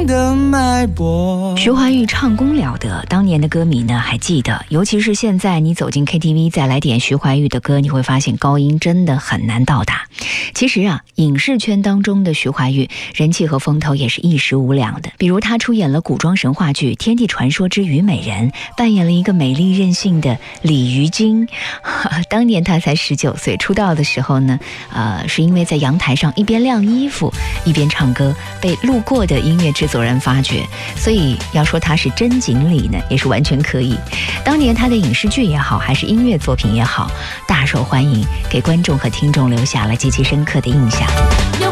的脉搏。 徐怀钰唱功了得，当年的歌迷呢还记得，尤其是现在你走进 KTV 再来点徐怀钰的歌，你会发现高音真的很难到达。其实啊，影视圈当中的徐怀钰人气和风头也是一时无两的，比如他出演了古装神话剧《天地传说之虞美人》，扮演了一个美丽任性的鲤鱼精。当年他才19岁，出道的时候呢，是因为在阳台上一边晾衣服一边唱歌，被路过的音乐制作人发掘，所以要说他是真锦鲤呢，也是完全可以。当年他的影视剧也好，还是音乐作品也好，大受欢迎，给观众和听众留下了极其深刻的印象。